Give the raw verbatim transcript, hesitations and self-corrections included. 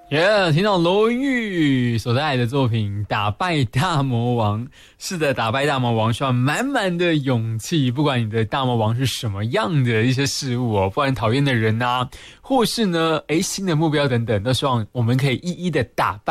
耶、yeah, 听到罗文玉所带来的作品《打败大魔王》。是的，打败大魔王需要满满的勇气，不管你的大魔王是什么样的一些事物哦，不管讨厌的人啊，或是呢，诶新的目标等等，都希望我们可以一一的打败。